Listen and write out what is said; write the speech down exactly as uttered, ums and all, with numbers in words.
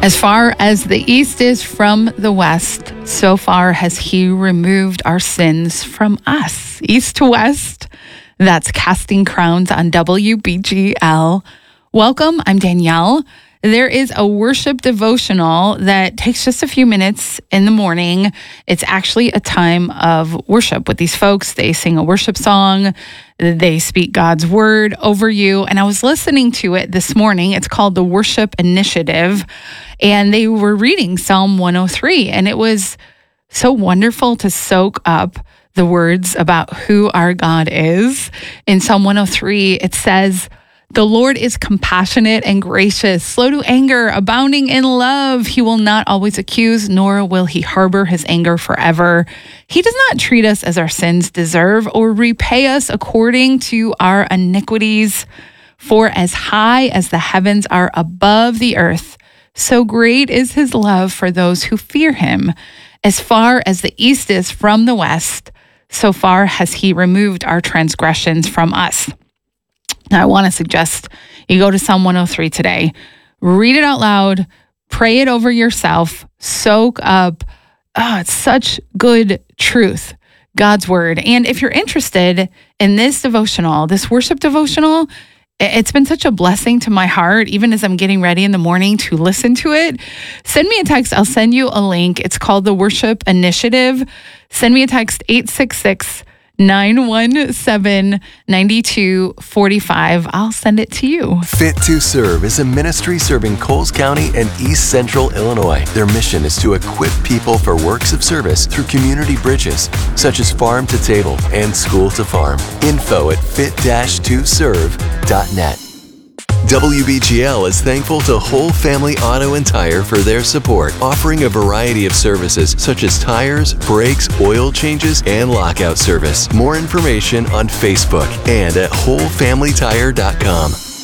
As far as the east is from the west, so far has he removed our sins from us. East to west, that's Casting Crowns on W B G L. Welcome, I'm Danielle. There is a worship devotional that takes just a few minutes in the morning. It's actually a time of worship with these folks. They sing a worship song. They speak God's word over you. And I was listening to it this morning. It's called the Worship Initiative. And they were reading Psalm one oh three. And it was so wonderful to soak up the words about who our God is. In Psalm one oh three, it says, "The Lord is compassionate and gracious, slow to anger, abounding in love. He will not always accuse, nor will he harbor his anger forever. He does not treat us as our sins deserve or repay us according to our iniquities. For as high as the heavens are above the earth, so great is his love for those who fear him. As far as the east is from the west, so far has he removed our transgressions from us." Now, I want to suggest you go to Psalm one oh three today, read it out loud, pray it over yourself, soak up. Oh, it's such good truth, God's word. And if you're interested in this devotional, this worship devotional, it's been such a blessing to my heart, even as I'm getting ready in the morning to listen to it. Send me a text. I'll send you a link. It's called the Worship Initiative. Send me a text, eight six six, nine one seven, nine two four five. I'll send it to you. Fit to Serve is a ministry serving Coles County and East Central Illinois. Their mission is to equip people for works of service through community bridges, such as Farm to Table and School to Farm. Info at fit dash to serve dot net. W B G L is thankful to Whole Family Auto and Tire for their support, offering a variety of services such as tires, brakes, oil changes, and lockout service. More information on Facebook and at whole family tire dot com.